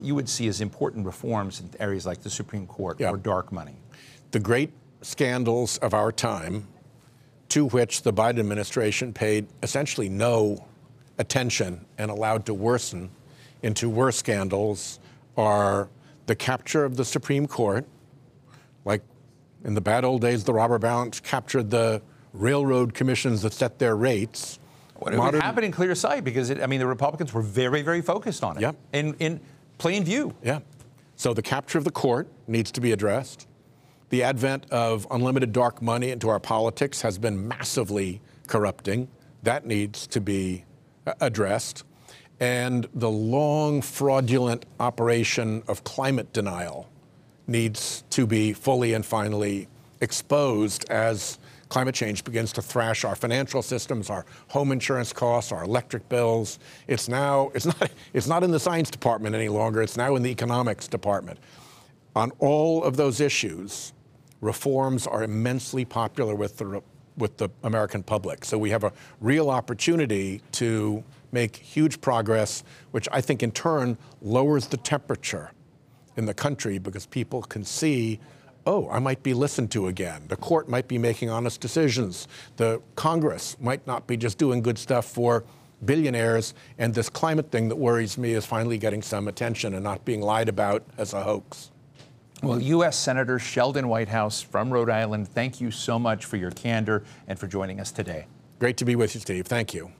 you would see as important reforms in areas like the Supreme Court or dark money? The great scandals of our time, to which the Biden administration paid essentially no attention and allowed to worsen into worse scandals, are the capture of the Supreme Court, like in the bad old days, the robber barons captured the railroad commissions that set their rates. What happened in clear sight, because the Republicans were very, very focused on it. In plain view. So the capture of the court needs to be addressed. The advent of unlimited dark money into our politics has been massively corrupting. That needs to be addressed. And the long, fraudulent operation of climate denial needs to be fully and finally exposed as climate change begins to thrash our financial systems, our home insurance costs, our electric bills. It's not in the science department any longer. It's now in the economics department. On all of those issues, reforms are immensely popular with the American public. So we have a real opportunity to make huge progress, which I think in turn lowers the temperature in the country, because people can see, oh, I might be listened to again. The court might be making honest decisions. The Congress might not be just doing good stuff for billionaires. And this climate thing that worries me is finally getting some attention and not being lied about as a hoax. Well, U.S. Senator Sheldon Whitehouse from Rhode Island, thank you so much for your candor and for joining us today. Great to be with you, Steve. Thank you.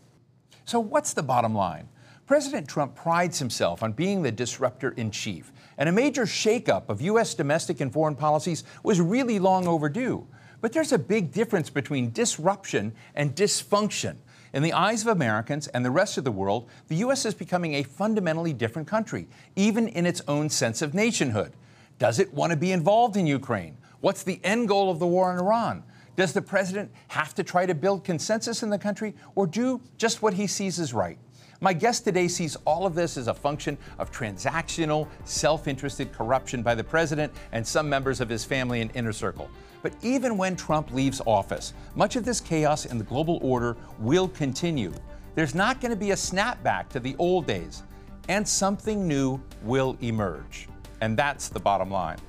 So what's the bottom line? President Trump prides himself on being the disruptor in chief, and a major shakeup of U.S. domestic and foreign policies was really long overdue. But there's a big difference between disruption and dysfunction. In the eyes of Americans and the rest of the world, the U.S. is becoming a fundamentally different country, even in its own sense of nationhood. Does it want to be involved in Ukraine? What's the end goal of the war in Iran? Does the president have to try to build consensus in the country, or do just what he sees as right? My guest today sees all of this as a function of transactional, self-interested corruption by the president and some members of his family and inner circle. But even when Trump leaves office, much of this chaos in the global order will continue. There's not going to be a snapback to the old days, and something new will emerge. And that's the bottom line.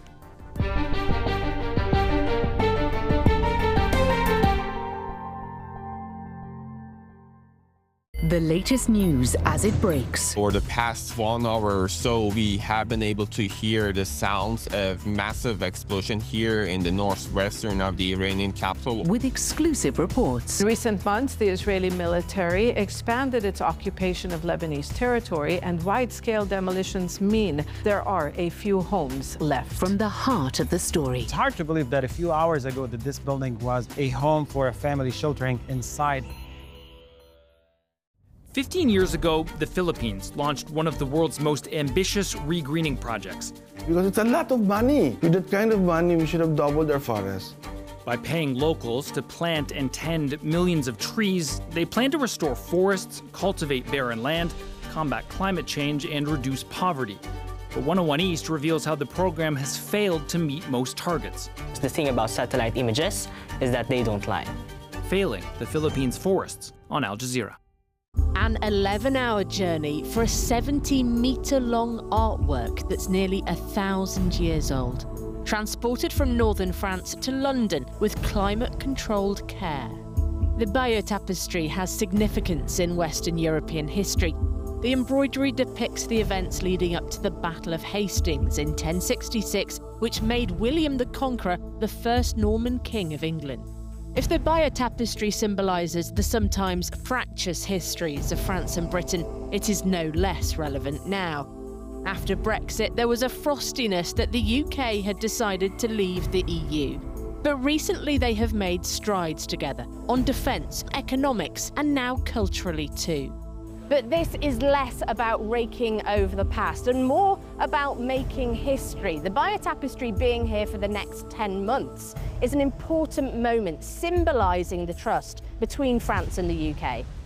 The latest news as it breaks. For the past 1 hour or so, we have been able to hear the sounds of massive explosion here in the northwestern of the Iranian capital. With exclusive reports. In recent months, the Israeli military expanded its occupation of Lebanese territory, and wide-scale demolitions mean there are a few homes left. From the heart of the story. It's hard to believe that a few hours ago that this building was a home for a family sheltering inside. 15 years ago, the Philippines launched one of the world's most ambitious re-greening projects. Because it's a lot of money. With that kind of money, we should have doubled our forest. By paying locals to plant and tend millions of trees, they plan to restore forests, cultivate barren land, combat climate change, and reduce poverty. But 101 East reveals how the program has failed to meet most targets. The thing about satellite images is that they don't lie. Failing the Philippines' forests on Al Jazeera. An 11-hour journey for a 70-meter-long artwork that's nearly 1,000 years old. Transported from northern France to London with climate-controlled care. The Bayeux Tapestry has significance in Western European history. The embroidery depicts the events leading up to the Battle of Hastings in 1066, which made William the Conqueror the first Norman king of England. If the Bayeux Tapestry symbolises the sometimes fractious histories of France and Britain, it is no less relevant now. After Brexit, there was a frostiness that the UK had decided to leave the EU. But recently they have made strides together on defence, economics, and now culturally too. But this is less about raking over the past and more about making history. The Bayeux Tapestry being here for the next 10 months is an important moment symbolising the trust between France and the UK.